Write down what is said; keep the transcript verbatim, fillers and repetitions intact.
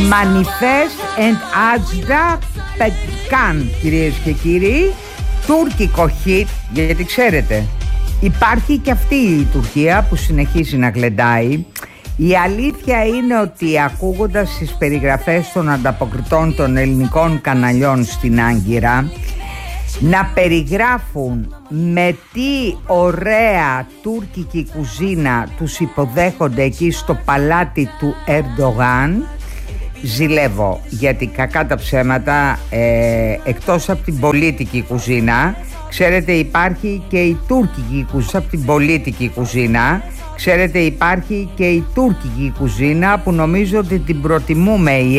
Manifest and Ajda Pekkan, κυρίες και κύριοι, τουρκικό hit, γιατί ξέρετε υπάρχει και αυτή η Τουρκία που συνεχίζει να γλεντάει. Η αλήθεια είναι ότι ακούγοντας τις περιγραφές των ανταποκριτών των ελληνικών καναλιών στην Άγκυρα να περιγράφουν με τι ωραία τουρκική κουζίνα τους υποδέχονται εκεί στο παλάτι του Ερντογάν, ζηλεύω, γιατί κακά τα ψέματα, ε, εκτός από την πολίτικη κουζίνα, ξέρετε υπάρχει και η τουρκική κουζίνα. Από την πολίτικη κουζίνα, ξέρετε υπάρχει και η τουρκική κουζίνα που νομίζω ότι την προτιμούμε οι